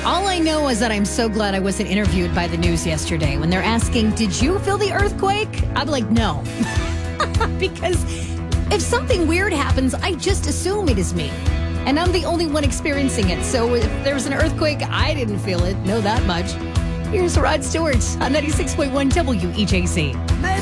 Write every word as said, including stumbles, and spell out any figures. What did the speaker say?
All I know is that I'm so glad I wasn't interviewed by the news yesterday when they're asking, did you feel the earthquake? I'm like, no. Because if something weird happens, I just assume it is me. And I'm the only one experiencing it. So if there's an earthquake, I didn't feel it. Know that much. Here's Rod Stewart on ninety-six point one W E J C.